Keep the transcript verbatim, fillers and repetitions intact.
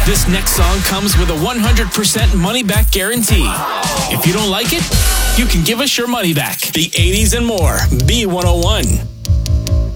This next song comes with a one hundred percent money-back guarantee. If you don't like it, you can give us your money back. The eighties and more. B one oh one.